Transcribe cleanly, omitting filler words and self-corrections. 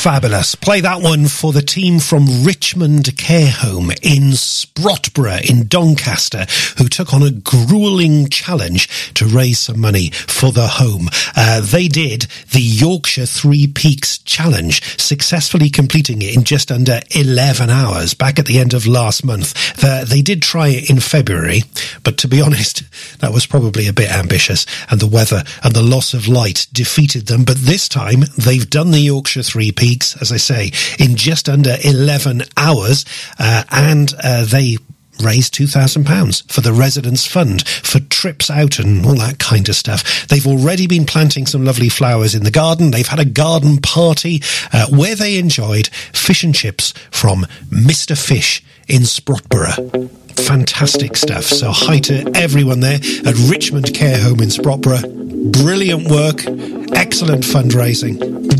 Fabulous. Play that one for the team from Richmond Care Home in Sprotborough in Doncaster, who took on a grueling challenge to raise some money for the home. They did the Yorkshire Three Peaks Challenge, successfully completing it in just under 11 hours back at the end of last month. They did try it in February, but to be honest, that was probably a bit ambitious, and the weather and the loss of light defeated them. But this time, they've done the Yorkshire Three Peaks, as I say, in just under 11 hours, and they raised £2,000 for the Residents' Fund for trips out and all that kind of stuff. They've already been planting some lovely flowers in the garden. They've had a garden party where they enjoyed fish and chips from Mr. Fish in Sprotborough. Fantastic stuff. So hi to everyone there at Richmond Care Home in Sprotborough. Brilliant work, excellent fundraising.